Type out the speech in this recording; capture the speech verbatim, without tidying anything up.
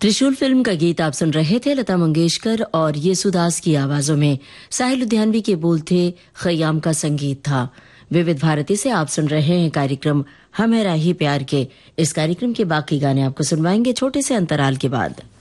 त्रिशूल फिल्म का गीत आप सुन रहे थे, लता मंगेशकर और येसुदास की आवाजों में। साहिल लुधियानवी के बोल थे, खयाम का संगीत था। विविध भारती से आप सुन रहे हैं कार्यक्रम हम है राही प्यार के। इस कार्यक्रम के बाकी गाने आपको सुनवाएंगे छोटे से अंतराल के बाद।